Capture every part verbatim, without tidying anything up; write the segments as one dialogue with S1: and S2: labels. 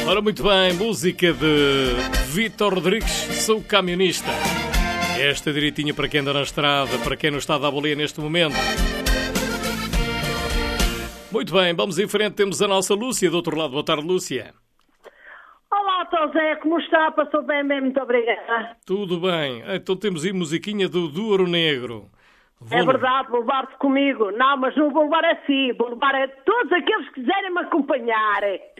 S1: Ora, muito bem, música de Vítor Rodrigues, Sou Camionista. Esta direitinho para quem anda na estrada, para quem não está a dar boleia neste momento. Muito bem, vamos em frente, temos a nossa Lúcia do outro lado. Boa tarde, Lúcia.
S2: Olá, Tó Zé, como está? Passou bem, bem, muito obrigada.
S1: Tudo bem, então temos aí musiquinha do Ouro Negro. Vou...
S2: É verdade, vou levar-te comigo. Não, mas não vou levar assim, vou levar a todos aqueles que quiserem me acompanhar.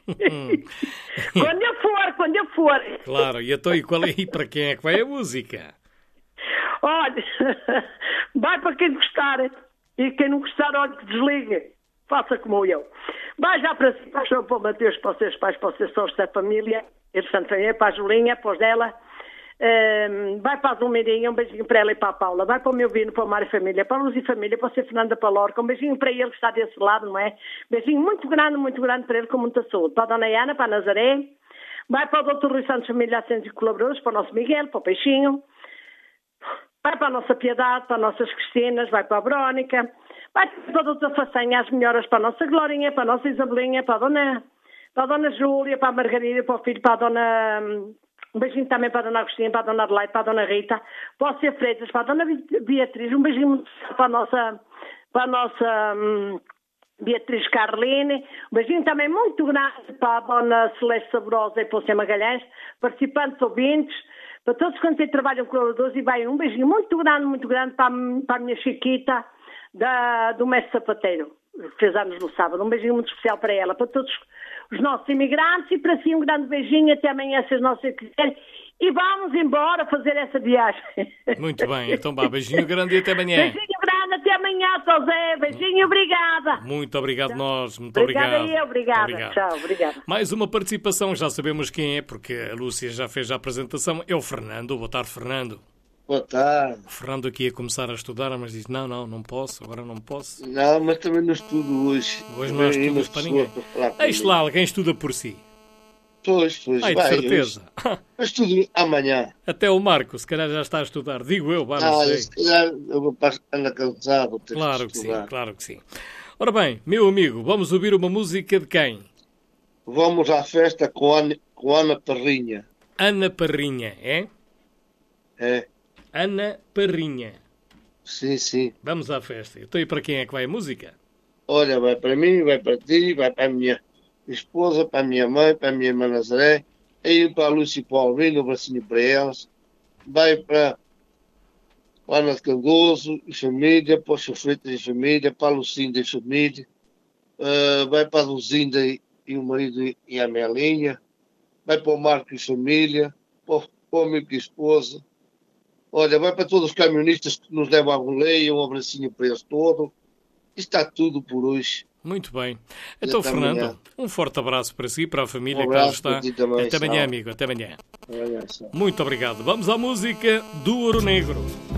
S2: Quando eu for, quando eu for.
S1: Claro, e então e qual é e para quem é que vai a música?
S2: Olha, vai para quem gostar. E quem não gostar, olha, que desligue. Faça como eu. Vai já para si, para o Mateus, para os seus pais, para os seus sócios da família, eles são família, para a Julinha, para os dela. Um, vai para a Zulmirinha, um beijinho para ela e para a Paula. Vai para o meu Vino, para o Mário Família, para a Luz e Família, para a Fernanda Palorca. Um beijinho para ele que está desse lado, não é? Um beijinho muito grande, muito grande para ele, com muita saúde. Para a Dona Ana, para a Nazaré. Vai para o doutor Rui Santos Família, Assistentes e Colaboradores, para o nosso Miguel, para o Peixinho. Vai para a nossa Piedade, para as nossas Cristinas, vai para a Verónica. Vai para a doutora Façanha, as melhoras para a nossa Glorinha, para a nossa Isabelinha, para a Dona, para a Dona Júlia, para a Margarida, para o filho, para a Dona... Um beijinho também para a Dona Agostinha, para a Dona Adelaide, para a Dona Rita, para o Cê Freitas, para a Dona Beatriz, um beijinho muito para a nossa, para a nossa hum, Beatriz Carline, um beijinho também muito grande para a Dona Celeste Saborosa e para o Cê Magalhães, participantes, ouvintes, para todos quantos trabalham colaboradores, e vai um beijinho muito grande, muito grande para a, para a minha Chiquita da, do Mestre Sapateiro, que fez anos no sábado. Um beijinho muito especial para ela, para todos os nossos imigrantes, e para si um grande beijinho, até amanhã, se as nossas quiserem, e vamos embora fazer essa viagem.
S1: Muito bem, então vá, beijinho grande e até amanhã.
S2: Beijinho grande, até amanhã, Tó Zé, beijinho, obrigada.
S1: Muito obrigado
S2: Tchau.
S1: nós, muito
S2: obrigada
S1: obrigado.
S2: Eu, obrigada,
S1: obrigado.
S2: Tchau, obrigada.
S1: Mais uma participação, já sabemos quem é, porque a Lúcia já fez a apresentação, é o Fernando. Boa tarde, Fernando.
S3: Boa tarde.
S1: O Fernando aqui ia começar a estudar, mas diz, não, não, não posso, agora não posso.
S3: Não, mas também não estudo hoje.
S1: Hoje não há estudos para ninguém. Deixe lá, alguém estuda por si.
S3: Pois, pois.
S1: Ai, de
S3: vai,
S1: certeza.
S3: Eu, eu estudo amanhã.
S1: Até o Marco, se calhar já está a estudar. Digo eu, vá, não
S3: ah,
S1: sei.
S3: Se calhar eu vou andar cansado.
S1: Claro que sim, claro que sim. Ora bem, meu amigo, vamos ouvir uma música de quem?
S3: Vamos à festa com Ana, com Ana Parrinha.
S1: Ana Parrinha, é?
S3: É.
S1: Ana Parrinha.
S3: Sim, sim.
S1: Vamos à festa. Então e para quem é que vai a música?
S3: Olha, vai para mim, vai para ti, vai para a minha esposa, para a minha mãe, para a minha irmã Nazaré, aí para a Lúcia e para o Alvino, um bracinho para elas. Vai para a Ana de Cangoso e família, para o Sr. Freitas e família, para a Lucinda e família. Uh, vai para a Luzinda e, e o marido e a Melinha. Vai para o Marco e família, para o, para o amigo e esposa. Olha, vai para todos os camionistas que nos levam à boleia, um abracinho para eles todos. Está tudo por hoje.
S1: Muito bem. Então, até Fernando, amanhã. Um forte abraço para si, para a família
S3: um
S1: que lá está.
S3: Também,
S1: até amanhã,
S3: sal.
S1: amigo. Até amanhã.
S3: Amanhã,
S1: muito obrigado. Vamos à música do Ouro Negro.